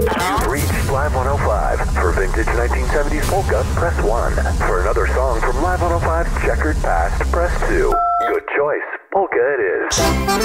You've reached Live 105. For vintage 1970s polka, press 1. For another song from Live 105's checkered past, press 2. Good choice. Polka it is.